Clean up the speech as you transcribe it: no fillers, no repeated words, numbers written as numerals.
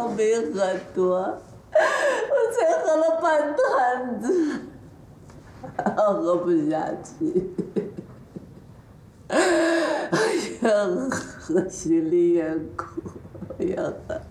没喝多，我才喝了半坛子，喝不下去。哎呀，喝心里也苦，哎呀。